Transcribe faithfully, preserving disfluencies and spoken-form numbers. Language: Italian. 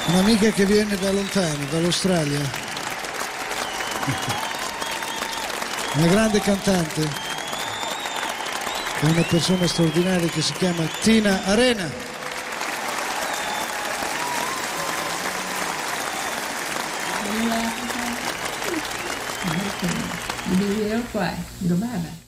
Un'amica che viene da lontano, dall'Australia. Una grande cantante, è una persona straordinaria che si chiama Tina Arena. Đi đi qua, đi đâu ba